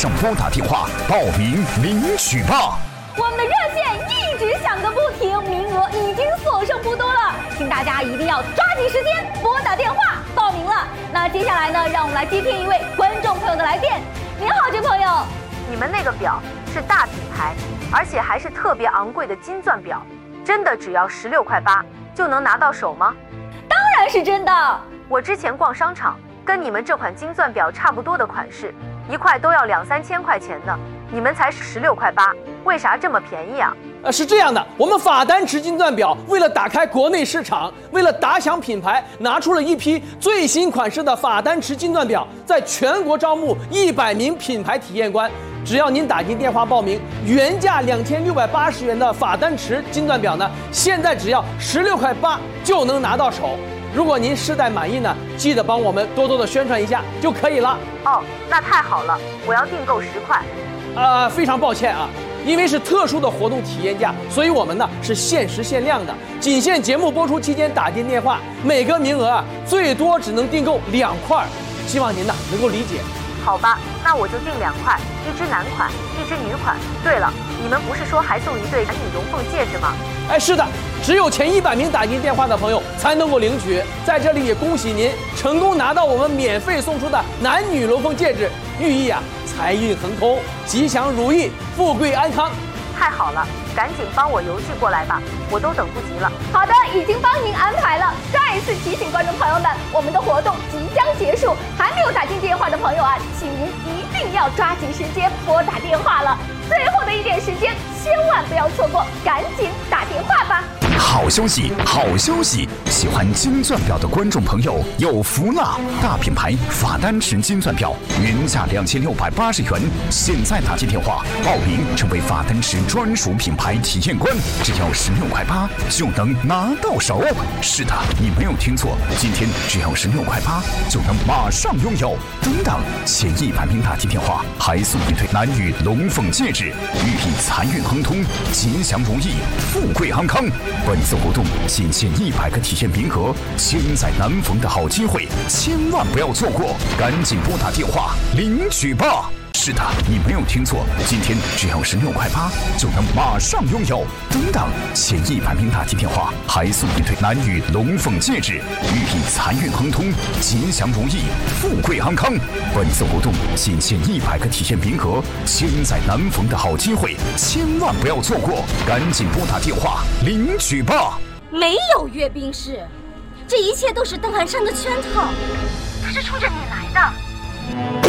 上拨打电话报名领取吧！ 我们的热线一直响个不停，名额已经所剩不多了，请大家一定要抓紧时间拨打电话报名了。那接下来呢，让我们来接听一位观众朋友的来电。您好，这位朋友， 你们那个表是大品牌，而且还是特别昂贵的金钻表，真的只要16.8块就能拿到手吗？ 当然是真的。 我之前逛商场，跟你们这款金钻表差不多的款式，一块都要2-3千块钱呢，你们才16.8块，为啥这么便宜啊？ 是这样的，我们法丹池金钻表为了打开国内市场，为了打响品牌，拿出了一批最新款式的法丹池金钻表，在全国招募100名品牌体验官。只要您打进电话报名，原价2680元的法丹池金钻表呢，现在只要16.8块就能拿到手。如果您试戴满意呢，记得帮我们多多的宣传一下就可以了。 哦，那太好了，我要订购10块。 非常抱歉啊，因为是特殊的活动体验价，所以我们呢是限时限量的，仅限节目播出期间打进电话，每个名额啊最多只能订购2块，希望您呢能够理解。 好吧，那我就订2块，一只男款，一只女款。对了，你们不是说还送一对男女龙凤戒指吗？ 是的，只有前100名打进电话的朋友才能够领取。在这里也恭喜您成功拿到我们免费送出的男女龙凤戒指，寓意啊财运亨通，吉祥如意，富贵安康。 太好了，赶紧帮我邮寄过来吧，我都等不及了。 好的，已经帮您安排了。再一次提醒观众朋友们，我们的活动即将结束，还没有打进电话的朋友啊，请您一定要抓紧时间拨打电话了。最后的一点时间，千万不要错过，赶紧打电话吧。 好消息，好消息！喜欢金钻表的观众朋友有福了！大品牌法丹池金钻表原价2680元，现在打进电话报名成为法丹池专属品牌体验官，只要16.8块就能拿到手。是的，你没有听错，今天只要16.8块就能马上拥有。等等，前100名打进电话还送一对男女龙凤戒指，寓意财运亨通、吉祥如意、富贵安康。本次活动仅限100个体验名额，千载难逢的好机会，千万不要错过，赶紧拨打电话领取吧！是的，你没有听错，今天只要16.8块就能马上拥有。等等，前100名打进电话还送一对男女龙凤戒指，寓意财运亨通、吉祥如意、富贵安康。本次活动仅限100个体验名额，千载难逢的好机会，千万不要错过，赶紧拨打电话领取吧！ 没有阅兵式，这一切都是邓寒山的圈套，他是冲着你来的。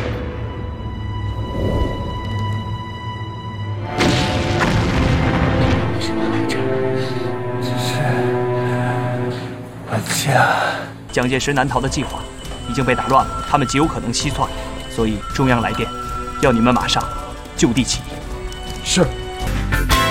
蒋介石南逃的计划已经被打乱了，他们极有可能西窜，所以中央来电，要你们马上就地起义。 是。